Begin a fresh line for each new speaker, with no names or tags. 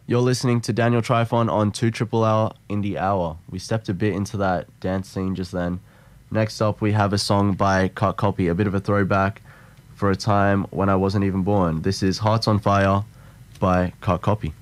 You're listening to Daniel Trifon on 2 Triple Hour Indie Hour. We stepped a bit into that dance scene just then. Next up, we have a song by Cut Copy, a bit of a throwback for a time when I wasn't even born. This is Hearts on Fire by Cut Copy.